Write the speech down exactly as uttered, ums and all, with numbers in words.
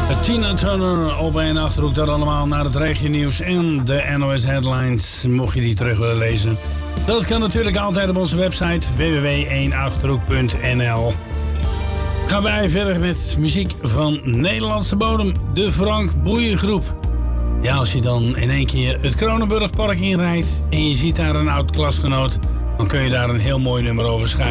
Tina Turner op één Achterhoek, dat allemaal naar het regionieuws en de N O S Headlines, mocht je die terug willen lezen. Dat kan natuurlijk altijd op onze website w w w punt één achterhoek punt n l. Gaan wij verder met muziek van Nederlandse bodem, de Frank Boeien Groep. Ja, als je dan in één keer het Kronenburgpark inrijdt en je ziet daar een oud klasgenoot, dan kun je daar een heel mooi nummer over schrijven.